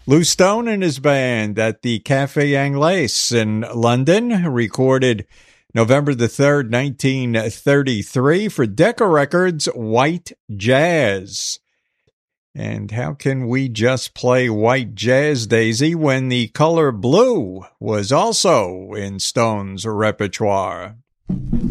Lou Stone and his band at the Café Anglais in London recorded November the 3rd, 1933 for Decca Records, White Jazz. And how can we just play White Jazz, Daisy, when the color blue was also in Stone's repertoire?